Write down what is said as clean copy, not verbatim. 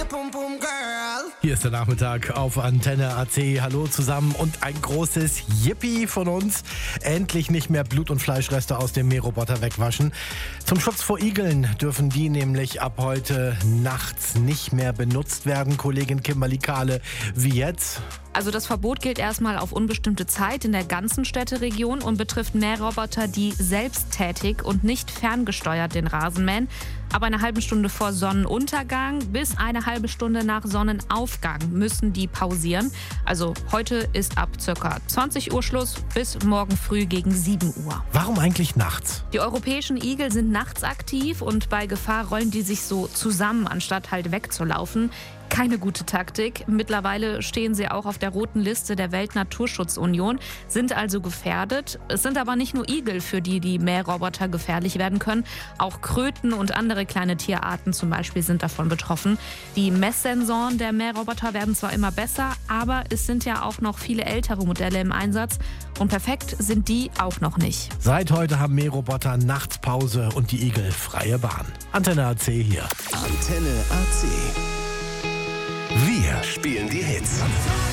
Hier ist der Nachmittag auf Antenne AC. Hallo zusammen und ein großes Yippie von uns. Endlich nicht mehr Blut- und Fleischreste aus dem Mähroboter wegwaschen. Zum Schutz vor Igeln dürfen die nämlich ab heute nachts nicht mehr benutzt werden. Kollegin Kimberly Kahle, wie jetzt? Also das Verbot gilt erstmal auf unbestimmte Zeit in der ganzen Städteregion und betrifft Mähroboter, die selbsttätig und nicht ferngesteuert den Rasen mähen. Ab einer halben Stunde vor Sonnenuntergang bis eine halbe Stunde nach Sonnenaufgang müssen die pausieren. Also heute ist ab ca. 20 Uhr Schluss bis morgen früh gegen 7 Uhr. Warum eigentlich nachts? Die europäischen Igel sind nachts aktiv und bei Gefahr rollen die sich so zusammen, anstatt halt wegzulaufen. Keine gute Taktik. Mittlerweile stehen sie auch auf der roten Liste der Weltnaturschutzunion, sind also gefährdet. Es sind aber nicht nur Igel, für die die Mähroboter gefährlich werden können. Auch Kröten und andere kleine Tierarten zum Beispiel sind davon betroffen. Die Messsensoren der Mähroboter werden zwar immer besser, aber es sind ja auch noch viele ältere Modelle im Einsatz. Und perfekt sind die auch noch nicht. Seit heute haben Mähroboter nachts Pause und die Igel freie Bahn. Antenne AC hier. Antenne AC. Wir spielen die Hits.